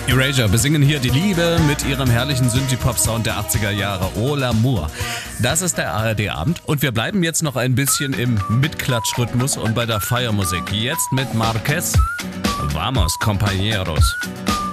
Erasure besingen hier die Liebe mit ihrem herrlichen Synthie-Pop-Sound der 80er Jahre. Oh l'amour. Das ist der ARD-Abend und wir bleiben jetzt noch ein bisschen im Mitklatschrhythmus und bei der Feiermusik. Jetzt mit Marquez. Vamos, compañeros.